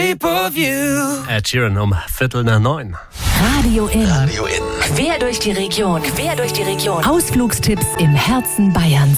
shape of you. Ed Sheeran um 8:45. Radio In. Radio In. Quer durch die Region. Quer durch die Region. Ausflugstipps im Herzen Bayerns.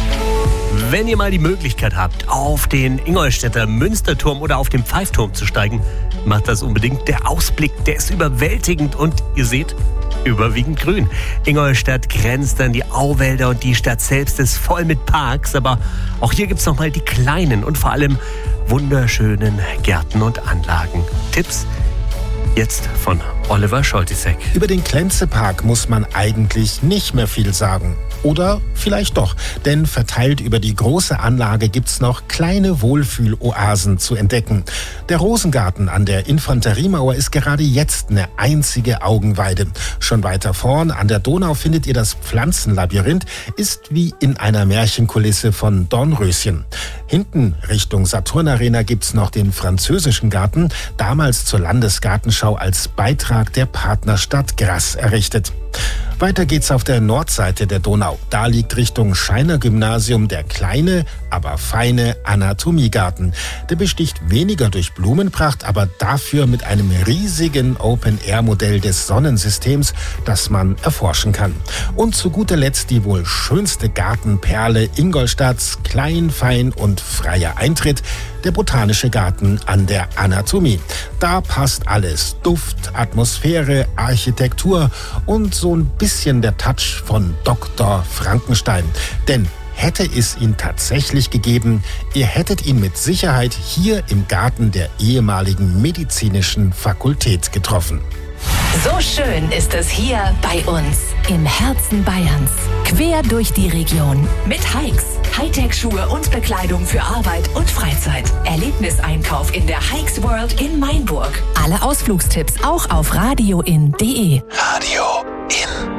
Wenn ihr mal die Möglichkeit habt, auf den Ingolstädter Münsterturm oder auf den Pfeifturm zu steigen, macht das unbedingt. Der Ausblick, der ist überwältigend und ihr seht, überwiegend grün. Ingolstadt grenzt an die Auwälder und die Stadt selbst ist voll mit Parks. Aber auch hier gibt es nochmal die kleinen und vor allem wunderschönen Gärten und Anlagen. Tipps jetzt von Oliver Scholtisek. Über den Klenze-Park muss man eigentlich nicht mehr viel sagen. Oder vielleicht doch, denn verteilt über die große Anlage gibt's noch kleine Wohlfühloasen zu entdecken. Der Rosengarten an der Infanteriemauer ist gerade jetzt eine einzige Augenweide. Schon weiter vorn an der Donau findet ihr das Pflanzenlabyrinth, ist wie in einer Märchenkulisse von Dornröschen. Hinten Richtung Saturn-Arena gibt's noch den französischen Garten, damals zur Landesgartenschau als Beitrag der Partnerstadt Grasse errichtet. Weiter geht's auf der Nordseite der Donau. Da liegt Richtung Scheiner Gymnasium der kleine, aber feine Anatomiegarten. Der besticht weniger durch Blumenpracht, aber dafür mit einem riesigen Open-Air-Modell des Sonnensystems, das man erforschen kann. Und zu guter Letzt die wohl schönste Gartenperle Ingolstadts, klein, fein und freier Eintritt, der Botanische Garten an der Anatomie. Da passt alles. Duft, Atmosphäre, Architektur und so ein bisschen der Touch von Dr. Frankenstein. Denn hätte es ihn tatsächlich gegeben, ihr hättet ihn mit Sicherheit hier im Garten der ehemaligen medizinischen Fakultät getroffen. So schön ist es hier bei uns im Herzen Bayerns. Quer durch die Region. Mit Hikes, Hightech-Schuhe und Bekleidung für Arbeit und Freizeit. Erlebniseinkauf in der Hikes World in Mainburg. Alle Ausflugstipps auch auf radioin.de. Radio In.